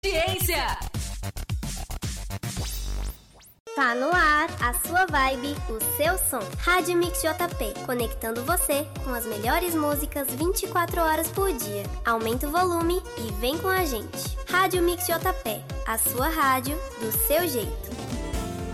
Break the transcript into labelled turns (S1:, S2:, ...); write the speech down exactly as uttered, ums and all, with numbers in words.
S1: Ciência.
S2: Tá no ar, a sua vibe, o seu som. Rádio Mix J P, conectando você com as melhores músicas vinte e quatro horas por dia. Aumenta o volume e vem com a gente. Rádio Mix J P, a sua rádio do seu jeito.